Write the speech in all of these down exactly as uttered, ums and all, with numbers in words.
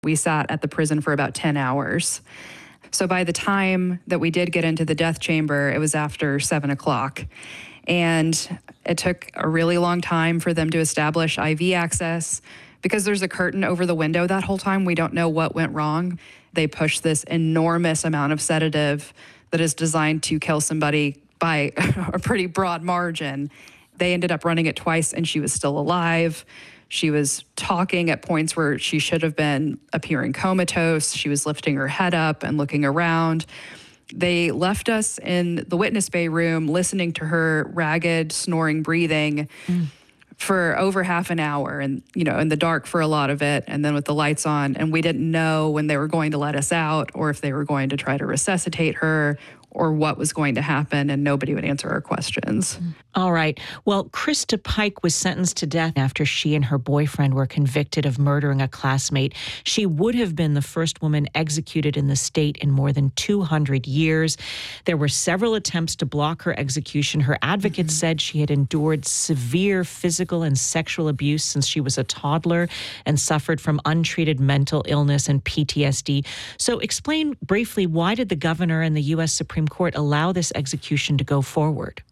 We sat at the prison for about ten hours. So by the time that we did get into the death chamber, it was after seven o'clock. And it took a really long time for them to establish I V access. Because there's a curtain over the window that whole time, we don't know what went wrong. They pushed this enormous amount of sedative that is designed to kill somebody by a pretty broad margin. They ended up running it twice, and she was still alive. She was talking at points where she should have been appearing comatose. She was lifting her head up and looking around. They left us in the witness bay room listening to her ragged, snoring breathing mm. for over half an hour, and, you know, in the dark for a lot of it, and then with the lights on. And we didn't know when they were going to let us out or if they were going to try to resuscitate her or what was going to happen, and nobody would answer our questions. All right. Well, Krista Pike was sentenced to death after she and her boyfriend were convicted of murdering a classmate. She would have been the first woman executed in the state in more than two hundred years. There were several attempts to block her execution. Her advocates mm-hmm. said she had endured severe physical and sexual abuse since she was a toddler and suffered from untreated mental illness and P T S D. So explain briefly, why did the governor and the U S Supreme Court allow this execution to go forward?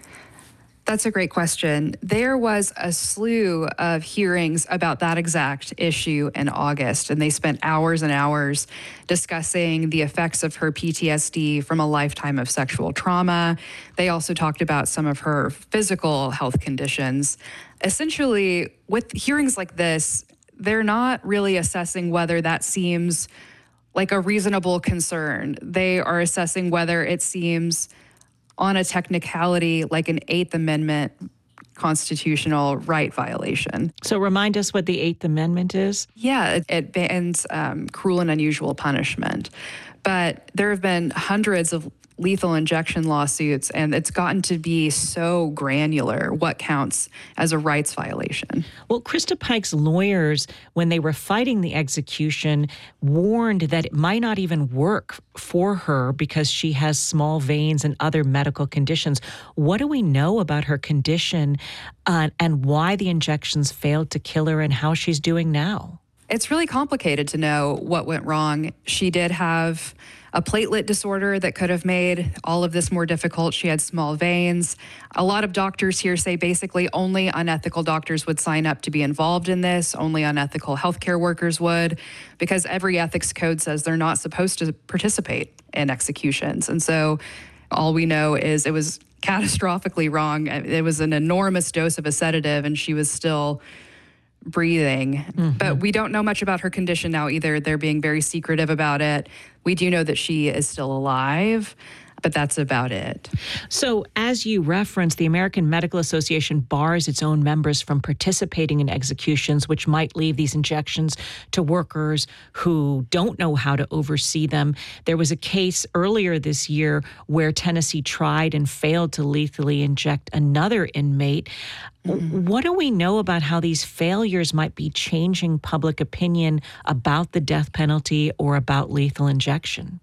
That's a great question. There was a slew of hearings about that exact issue in August, and they spent hours and hours discussing the effects of her P T S D from a lifetime of sexual trauma. They also talked about some of her physical health conditions. Essentially, with hearings like this, they're not really assessing whether that seems like a reasonable concern. They are assessing whether it seems on a technicality like an Eighth Amendment constitutional right violation. So remind us what the Eighth Amendment is. Yeah, it, it bans um, cruel and unusual punishment. But there have been hundreds of lethal injection lawsuits, and it's gotten to be so granular what counts as a rights violation. Well, Krista Pike's lawyers, when they were fighting the execution, warned that it might not even work for her because she has small veins and other medical conditions. What do we know about her condition uh, and why the injections failed to kill her and how she's doing now? It's really complicated to know what went wrong. She did have a platelet disorder that could have made all of this more difficult. She had small veins. A lot of doctors here say basically only unethical doctors would sign up to be involved in this. Only unethical healthcare workers would, because every ethics code says they're not supposed to participate in executions. And so all we know is it was catastrophically wrong. It was an enormous dose of a sedative, and she was still breathing. Mm-hmm. But we don't know much about her condition now either. They're being very secretive about it. We do know that she is still alive, but that's about it. So as you referenced, the American Medical Association bars its own members from participating in executions, which might leave these injections to workers who don't know how to oversee them. There was a case earlier this year where Tennessee tried and failed to lethally inject another inmate. Mm-hmm. What do we know about how these failures might be changing public opinion about the death penalty or about lethal injection?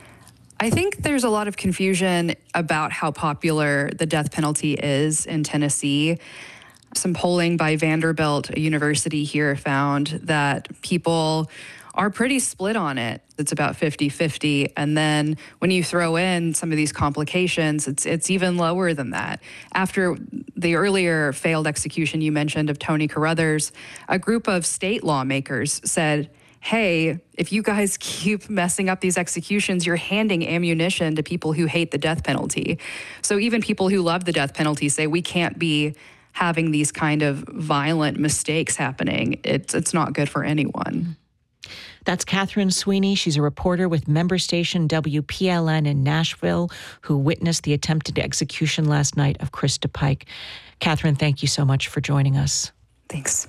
I think there's a lot of confusion about how popular the death penalty is in Tennessee. Some polling by Vanderbilt, a university here, found that people are pretty split on it. It's about fifty-fifty. And then when you throw in some of these complications, it's it's even lower than that. After the earlier failed execution you mentioned of Tony Carruthers, a group of state lawmakers said, hey, if you guys keep messing up these executions, you're handing ammunition to people who hate the death penalty. So even people who love the death penalty say we can't be having these kind of violent mistakes happening. It's it's not good for anyone. That's Catherine Sweeney. She's a reporter with member station W P L N in Nashville who witnessed the attempted execution last night of Krista Pike. Catherine, thank you so much for joining us. Thanks.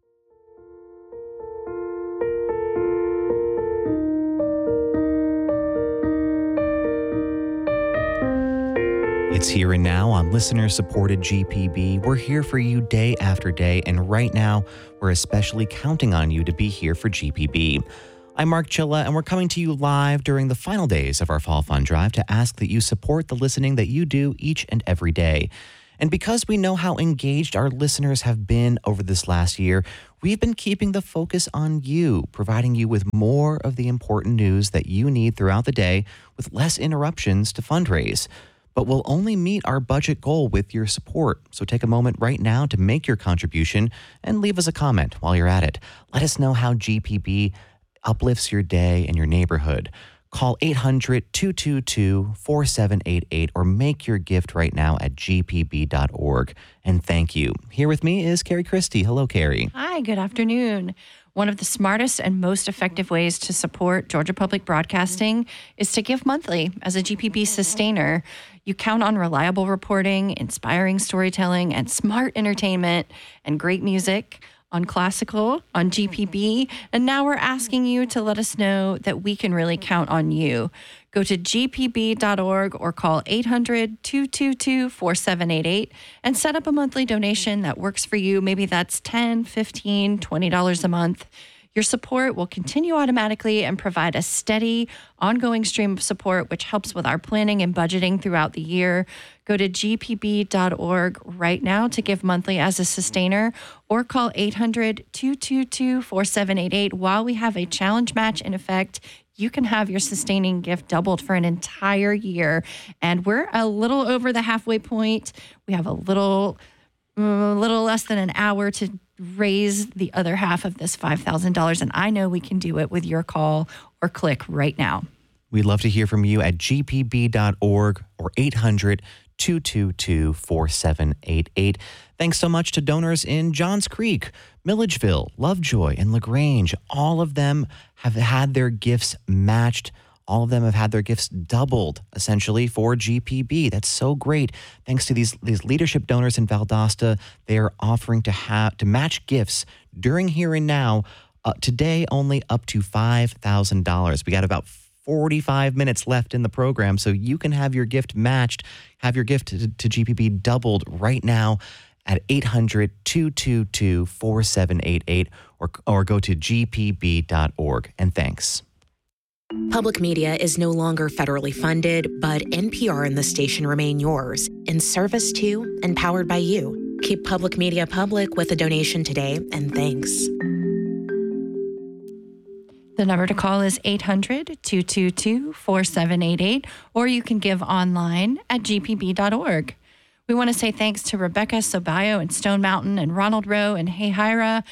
It's Here and Now on listener-supported G P B. We're here for you day after day, and right now, we're especially counting on you to be here for G P B. I'm Mark Chilla, and we're coming to you live during the final days of our Fall Fund Drive to ask that you support the listening that you do each and every day. And because we know how engaged our listeners have been over this last year, we've been keeping the focus on you, providing you with more of the important news that you need throughout the day with less interruptions to fundraise. But we'll only meet our budget goal with your support. So take a moment right now to make your contribution and leave us a comment while you're at it. Let us know how G P B uplifts your day and your neighborhood. Call eight hundred, two two two, four seven eight eight or make your gift right now at g p b dot org. And thank you. Here with me is Carrie Christie. Hello, Carrie. Hi, good afternoon. One of the smartest and most effective ways to support Georgia Public Broadcasting is to give monthly as a G P B sustainer. You count on reliable reporting, inspiring storytelling, and smart entertainment and great music on Classical, on G P B, and now we're asking you to let us know that we can really count on you. Go to g p b dot org or call eight hundred, two two two, four seven eight eight and set up a monthly donation that works for you. Maybe that's ten dollars, fifteen dollars, twenty dollars a month. Your support will continue automatically and provide a steady, ongoing stream of support, which helps with our planning and budgeting throughout the year. Go to g p b dot org right now to give monthly as a sustainer or call eight hundred, two two two, four seven eight eight. While we have a challenge match in effect, you can have your sustaining gift doubled for an entire year. And we're a little over the halfway point. We have a little, a little less than an hour to raise the other half of this five thousand dollars. And I know we can do it with your call or click right now. We'd love to hear from you at g p b dot org or eight hundred, two two two, four seven eight eight. Thanks so much to donors in Johns Creek, Milledgeville, Lovejoy, and LaGrange. All of them have had their gifts matched. All of them have had their gifts doubled, essentially, for G P B. That's so great. Thanks to these, these leadership donors in Valdosta, they are offering to have to match gifts during Here and Now, uh, today only up to five thousand dollars. We got about forty-five minutes left in the program, so you can have your gift matched, have your gift to, to G P B doubled right now at eight hundred, two two two, four seven eight eight or, or go to g p b dot org. And thanks. Public media is no longer federally funded, but N P R and the station remain yours, in service to and powered by you. Keep public media public with a donation today, and thanks. The number to call is eight hundred, two two two, four seven eight eight, or you can give online at g p b dot org. We want to say thanks to Rebecca Sobayo and Stone Mountain and Ronald Rowe and Hey Hira.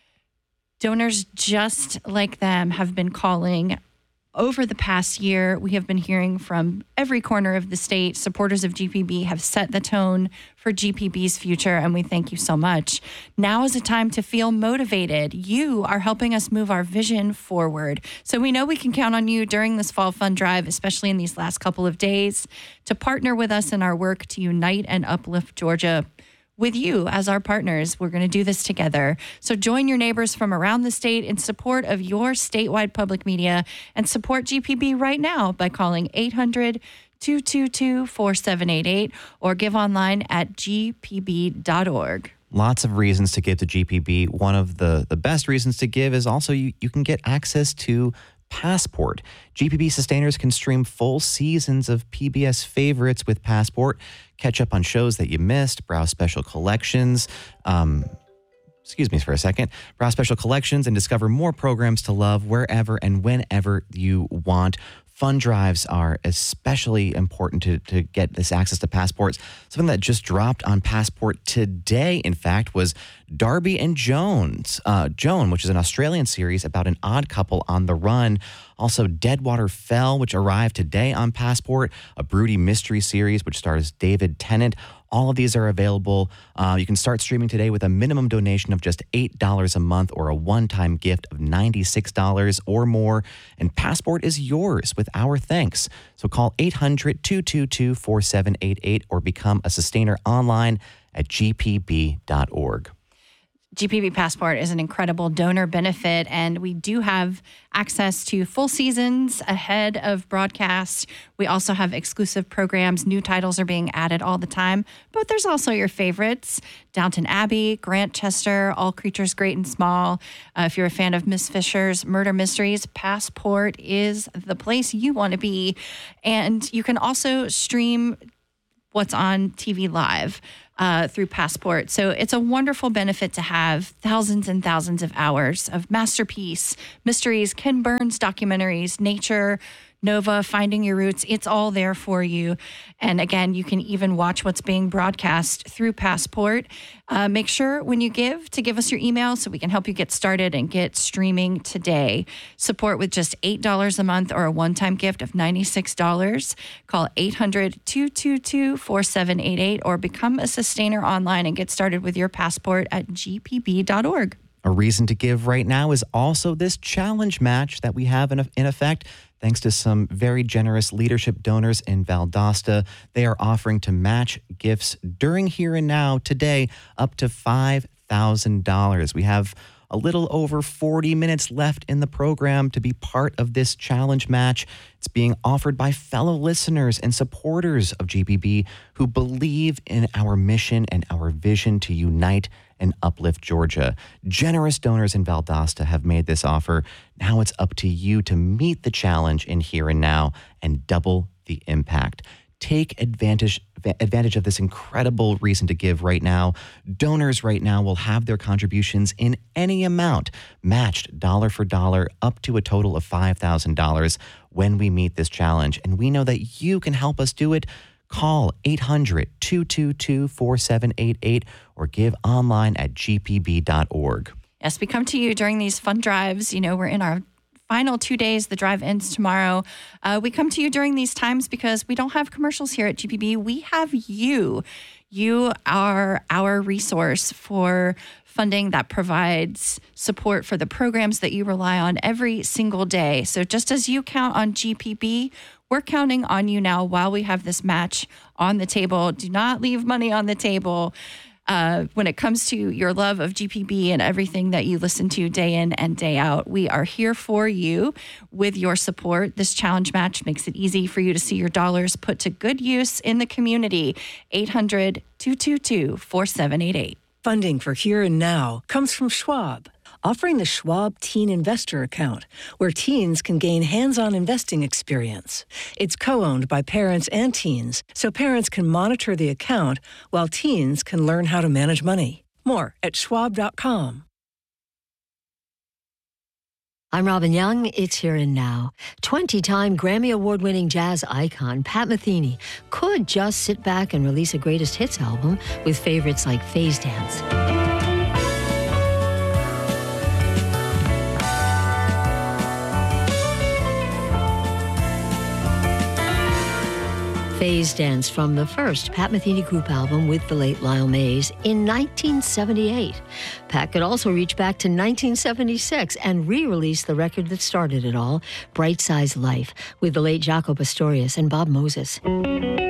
Donors just like them have been calling. Over the past year, we have been hearing from every corner of the state. Supporters of G P B have set the tone for G P B's future, and we thank you so much. Now is a time to feel motivated. You are helping us move our vision forward. So we know we can count on you during this fall fund drive, especially in these last couple of days, to partner with us in our work to unite and uplift Georgia. With you as our partners, we're going to do this together. So join your neighbors from around the state in support of your statewide public media and support G P B right now by calling eight hundred, two two two, four seven eight eight or give online at g p b dot org. Lots of reasons to give to G P B. One of the, the best reasons to give is also you, you can get access to Passport. G P B sustainers can stream full seasons of P B S favorites with Passport, catch up on shows that you missed, browse special collections, um, excuse me for a second, browse special collections and discover more programs to love wherever and whenever you want. Fund drives are especially important to, to get this access to Passports. Something that just dropped on Passport today, in fact, was Darby and Jones. Uh, Joan, which is an Australian series about an odd couple on the run. Also, Deadwater Fell, which arrived today on Passport, a broody mystery series which stars David Tennant. All of these are available. Uh, you can start streaming today with a minimum donation of just eight dollars a month or a one-time gift of ninety-six dollars or more. And Passport is yours with our thanks. So call eight hundred, two two two, four seven eight eight or become a sustainer online at g p b dot org. G P B Passport is an incredible donor benefit, and we do have access to full seasons ahead of broadcast. We also have exclusive programs. New titles are being added all the time, but there's also your favorites: Downton Abbey, Grantchester, All Creatures Great and Small. Uh, if you're a fan of Miss Fisher's Murder Mysteries, Passport is the place you want to be. And you can also stream what's on T V live. uh, through Passport. So it's a wonderful benefit to have thousands and thousands of hours of masterpiece, mysteries, Ken Burns documentaries, nature, Nova, Finding Your Roots. It's all there for you. And again, you can even watch what's being broadcast through Passport. Uh, make sure when you give to give us your email so we can help you get started and get streaming today. Support with just eight dollars a month or a one-time gift of ninety-six dollars. Call eight hundred, two two two, four seven eight eight or become a sustainer online and get started with your Passport at g p b dot org. A reason to give right now is also this challenge match that we have in, in effect. Thanks to some very generous leadership donors in Valdosta, they are offering to match gifts during Here and Now today up to five thousand dollars. We have a little over forty minutes left in the program to be part of this challenge match. It's being offered by fellow listeners and supporters of G P B who believe in our mission and our vision to unite and uplift Georgia. Generous donors in Valdosta have made this offer. Now it's up to you to meet the challenge in Here and Now and double the impact. Take advantage advantage of this incredible reason to give right now. Donors right now will have their contributions in any amount matched dollar for dollar up to a total of five thousand dollars when we meet this challenge. And we know that you can help us do it. Call eight hundred, two two two, four seven eight eight or give online at g p b dot org. Yes, we come to you during these fun drives. You know, we're in our final two days. The drive ends tomorrow. Uh, we come to you during these times because we don't have commercials here at G P B. We have you. You are our resource for funding that provides support for the programs that you rely on every single day. So just as you count on G P B, we're counting on you now while we have this match on the table. Do not leave money on the table. Uh, when it comes to your love of G P B and everything that you listen to day in and day out, we are here for you with your support. This challenge match makes it easy for you to see your dollars put to good use in the community. eight hundred, two two two, four seven eight eight. Funding for Here and Now comes from Schwab, offering the Schwab Teen Investor Account, where teens can gain hands-on investing experience. It's co-owned by parents and teens, so parents can monitor the account while teens can learn how to manage money. More at schwab dot com. I'm Robin Young. It's Here and Now. twenty-time Grammy Award-winning jazz icon Pat Metheny could just sit back and release a greatest hits album with favorites like Phase Dance. Phase Dance from the first Pat Metheny Group album with the late Lyle Mays in nineteen seventy-eight. Pat could also reach back to nineteen seventy-six and re-release the record that started it all, Bright Size Life, with the late Jaco Pastorius and Bob Moses.